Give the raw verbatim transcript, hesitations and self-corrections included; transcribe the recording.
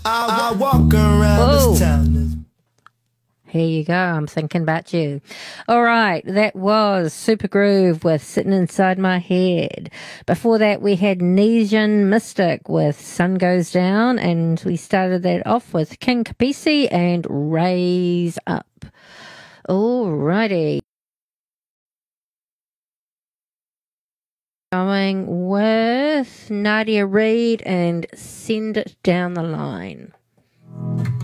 I walk around Whoa. this town. Here you go. I'm thinking about you. All right. That was Super Groove with Sitting Inside My Head. Before that, we had Nesian Mystic with Sun Goes Down. And we started that off with King Kapisi and Raise Up. All righty. Going with Nadia Reid and Send It Down the Line.